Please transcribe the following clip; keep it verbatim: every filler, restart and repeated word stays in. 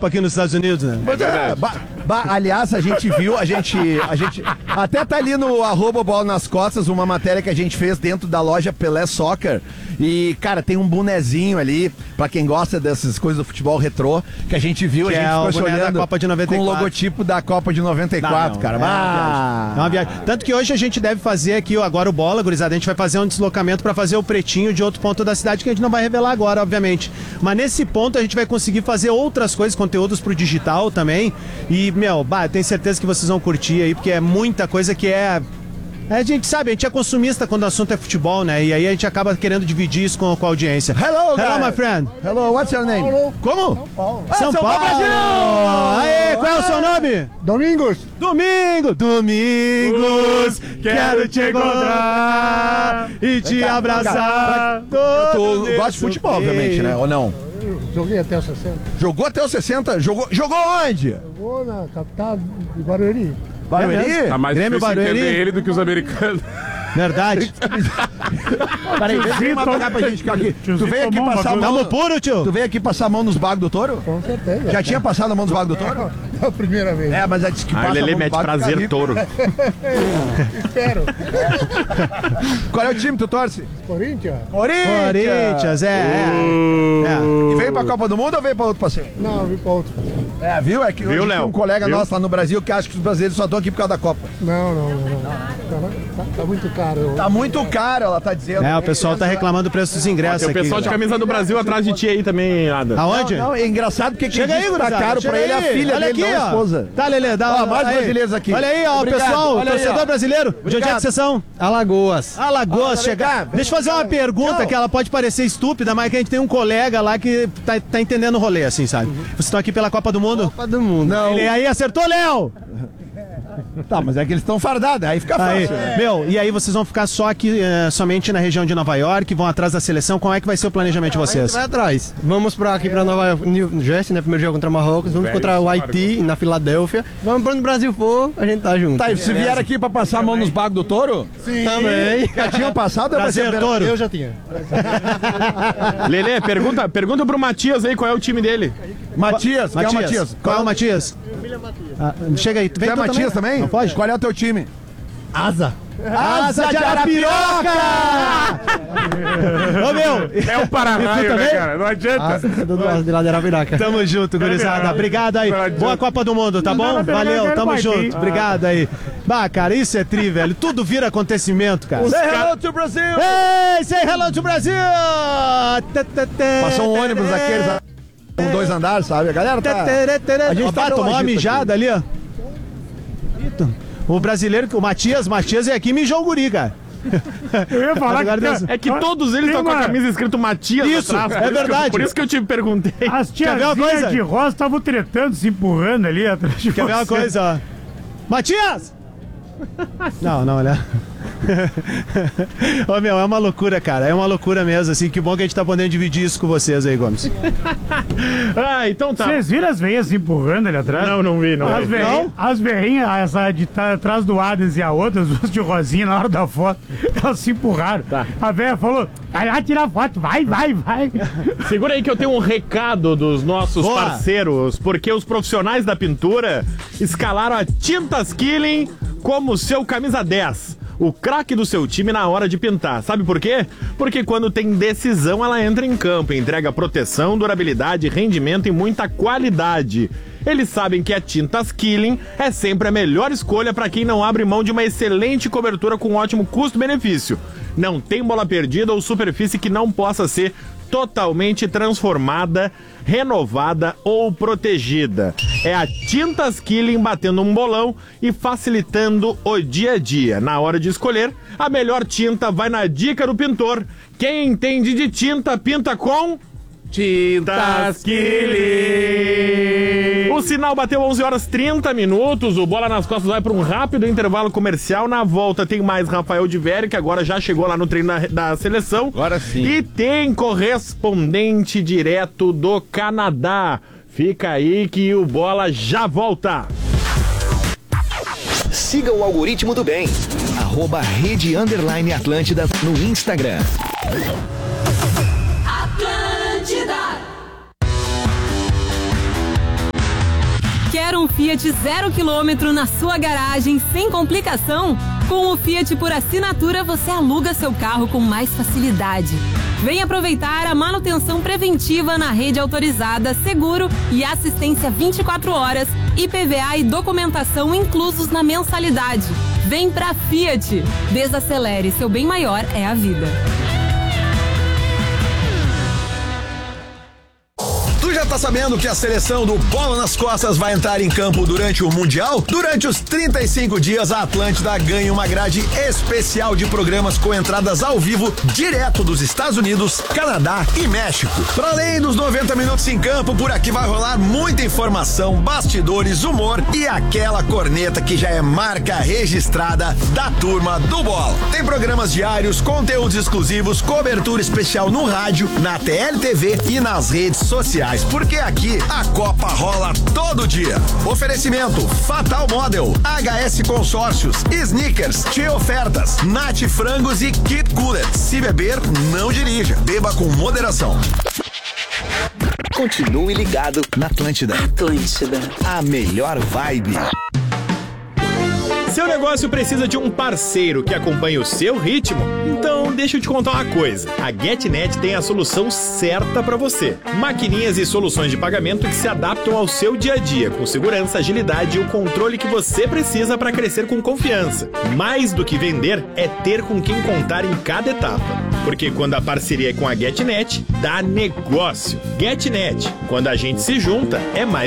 Copa aqui nos Estados Unidos, né? Mas, é, ba, ba, aliás, a gente viu, a gente, a gente até tá ali no arroba Bola nas Costas, uma matéria que a gente fez dentro da loja Pelé Soccer. E, cara, tem um bonezinho ali, pra quem gosta dessas coisas do futebol retrô, que a gente viu, Que a gente é o ficou se boné da olhando Copa de noventa e quatro. com o logotipo da Copa de noventa e quatro, Não, não, cara. é uma Ah. viagem. É uma viagem. Tanto que hoje a gente deve fazer aqui, ó, agora o Bola, gurizada, a gente vai fazer um deslocamento pra fazer o pretinho de outro ponto da cidade, que a gente não vai revelar agora, obviamente. Mas nesse ponto a gente vai conseguir fazer outras coisas, conteúdos pro digital também. E, meu, bah, eu tenho certeza que vocês vão curtir aí, porque é muita coisa que é... A gente sabe, a gente é consumista quando o assunto é futebol, né? E aí a gente acaba querendo dividir isso com, com a audiência. Hello, Hello, guys. my friend. Hello, what's your name? Como? São Paulo. Ah, São, São Paulo, Paulo! Brasil! Aê, qual é o seu nome? Domingos. Domingo! Domingos, quero te encontrar e te cá, abraçar. Tu todo gosta de futebol, dia. obviamente, né? Ou não? Eu joguei até os sessenta. Jogou até os sessenta? Jogou, jogou onde? Jogou na capital de Barueri. Barueri? Tá mais Grêmio difícil Barueri? entender ele do que os americanos. Verdade. Peraí, vem uma pra gente ficar aqui. Tu veio aqui passar a mão... Tamo puro, tio. Tu veio aqui passar a mão nos bagos do touro? Com certeza. Já tinha passado a mão nos bagos do touro? É a primeira vez. É, mas é diz que passa Ah, a Lelê mão nos mete bagos, prazer fica rico. touro. Espero. Qual é o time que tu torce? Corinthians? Corinthians, é, é. E veio pra Copa do Mundo ou veio pra outro passeio? Não, eu vim pra outro. É, viu? É que hoje Viu, tem Léo? um colega Viu? nosso lá no Brasil que acha que os brasileiros só estão aqui por causa da Copa. Não, não, não. não. Tá, tá muito caro. Tá muito caro, ela tá dizendo. É, o pessoal tá reclamando do preço dos ingressos Tem o aqui. pessoal de cara. camisa do Brasil atrás de ti aí também, Ada. Aonde? Não, é engraçado porque quem Chega aí, diz que tá gurizada, caro chega pra ele é a aí. filha Olha dele, aqui, não a ó. esposa. Tá, Lelê, dá Ó, mais aí. brasileiros aqui. Olha aí, ó, Obrigado, pessoal, olha aí, torcedor ó. brasileiro. De onde é que Obrigado. vocês são? Alagoas. Alagoas, Olha, chega. vem cá, Deixa eu fazer uma pergunta Não. que ela pode parecer estúpida, mas que a gente tem um colega lá que tá, tá entendendo o rolê, assim, sabe? Vocês estão aqui pela Copa do Mundo? Copa do Mundo. Não. Ele aí acertou, Léo! Tá, mas é que eles estão fardados, aí fica Aí, fácil. meu, e aí vocês vão ficar só aqui, eh, somente na região de Nova York, vão atrás da seleção. Qual é que vai ser o planejamento de vocês? Vai atrás. Vamos pra, aqui pra Nova York, New Jersey, né? Primeiro jogo contra Marrocos. Vamos Velho, contra o claro. Haiti, na Filadélfia. Vamos pra onde o Brasil for, a gente tá junto. Tá, e se vier aqui pra passar a mão nos bagos do touro? Sim. Também. Já tinham passado? ou vai ser Prazer, a Toro. primeira- Eu já tinha. Lelê, pergunta, pergunta pro Matias aí qual é o time dele. Matias, quem é o Matias? Qual é o Matias? Ah, chega aí, tu vem Quem é tu Matias também? Não pode? Qual é o teu time? Asa. Asa de Arapiroca! Ô, meu! É o para-raio, né, também? cara? Não adianta. Asa do lado de lá de Arapiraca. Tamo junto, gurizada. Obrigado aí. Boa Copa do Mundo, tá bom? Valeu, tamo junto. Obrigado aí. Bah, cara, isso é tri, velho. Tudo vira acontecimento, cara. Say hello to Brasil! Ei, say hello to Brasil! Passou um ônibus daqueles com dois andares, sabe? A galera tá... A gente tá tomou no uma agito mijada ali, ó. O brasileiro, o Matias, Matias é aqui e mijou o guri, cara. Eu ia falar Agora que Deus- É que todos eles Tem estão com a uma- camisa escrito Matias Isso, atrás. é por isso que eu- verdade. por isso que eu te perguntei. as Quer ver uma tiazinhas coisa? de rosa estavam tretando, se empurrando ali atrás de Quer ver uma você. coisa, ó? Matias! Não, não, olha. Ô, meu, é uma loucura, cara. É uma loucura mesmo, assim. Que bom que a gente tá podendo dividir isso com vocês aí, Gomes. Ah, então tá. Vocês viram as veinhas se empurrando ali atrás? Não, não vi, não As vi. veinhas, as veinhas, essa de tá atrás do Adams e a outra, as duas de rosinha na hora da foto, elas se empurraram. Tá. A velha falou, vai lá tirar foto, vai, vai, vai. Segura aí que eu tenho um recado dos nossos Boa. parceiros, porque os profissionais da pintura escalaram a Tintas Killing como seu camisa dez. O craque do seu time na hora de pintar. Sabe por quê? Porque quando tem decisão, ela entra em campo, entrega proteção, durabilidade, rendimento e muita qualidade. Eles sabem que a Tintas Killing é sempre a melhor escolha para quem não abre mão de uma excelente cobertura com ótimo custo-benefício. Não tem bola perdida ou superfície que não possa ser totalmente transformada, renovada ou protegida. É a Tintas Killing batendo um bolão e facilitando o dia a dia. Na hora de escolher, a melhor tinta vai na dica do pintor. Quem entende de tinta, pinta com... Tintas Killing. O sinal bateu onze horas e trinta minutos. O Bola nas Costas vai para um rápido intervalo comercial. Na volta tem mais Rafael de Vério, que agora já chegou lá no treino da, da seleção. Agora sim. E tem correspondente direto do Canadá. Fica aí que o Bola já volta. Siga o Algoritmo do Bem. Arroba Rede Underline Atlântida no Instagram. Atlântida. Quer um Fiat zero quilômetro na sua garagem sem complicação? Com o Fiat por assinatura, você aluga seu carro com mais facilidade. Vem aproveitar a manutenção preventiva na rede autorizada, seguro e assistência vinte e quatro horas, I P V A e documentação inclusos na mensalidade. Vem pra Fiat. Desacelere, seu bem maior é a vida. Tu já tá sabendo que a seleção do Bola nas Costas vai entrar em campo durante o Mundial? Durante os trinta e cinco dias, a Atlântida ganha uma grade especial de programas com entradas ao vivo direto dos Estados Unidos, Canadá e México. Para além dos noventa minutos em campo, por aqui vai rolar muita informação, bastidores, humor e aquela corneta que já é marca registrada da turma do Bola. Tem programas diários, conteúdos exclusivos, cobertura especial no rádio, na T L T V e nas redes sociais. Porque aqui a Copa rola todo dia. Oferecimento Fatal Model, H S Consórcios, Snickers, Tchê Ofertas, Nat Frangos e Kit Cooler. Se beber, não dirija. Beba com moderação. Continue ligado na Atlântida. Atlântida. A melhor vibe. Seu negócio precisa de um parceiro que acompanhe o seu ritmo? Então, deixa eu te contar uma coisa. A GetNet tem a solução certa para você. Maquininhas e soluções de pagamento que se adaptam ao seu dia a dia, com segurança, agilidade e o controle que você precisa para crescer com confiança. Mais do que vender, é ter com quem contar em cada etapa. Porque quando a parceria é com a GetNet, dá negócio. GetNet, quando a gente se junta, é mais